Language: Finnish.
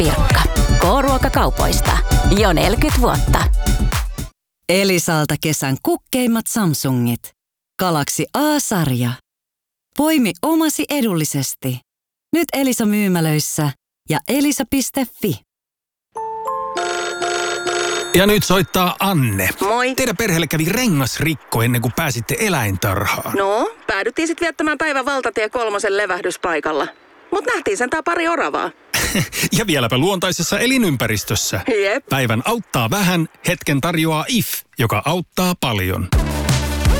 Pirkka. K-ruokakaupoista. Jo 40 vuotta. Elisalta kesän kukkeimmat Samsungit. Galaxy A-sarja. Poimi omasi edullisesti. Nyt Elisa-myymälöissä ja elisa.fi. Ja nyt soittaa Anne. Moi. Teidän perheelle kävi rengasrikko ennen kuin pääsitte eläintarhaan. No, päädyttiin sitten viettämään päivän valtatie 3 levähdyspaikalla. Mut nähtiin sentään pari oravaa. Ja vieläpä luontaisessa elinympäristössä. Jep. Päivän auttaa vähän, hetken tarjoaa IF, joka auttaa paljon.